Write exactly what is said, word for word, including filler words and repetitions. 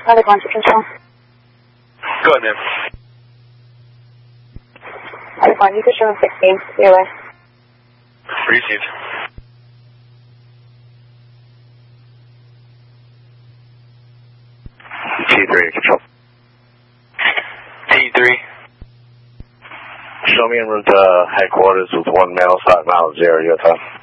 Other one to control. Go ahead, man. Other one, you can show sixteen. Your way. Received. T three to control. T three. Show me en route to headquarters with one mail, five miles, zero, your time.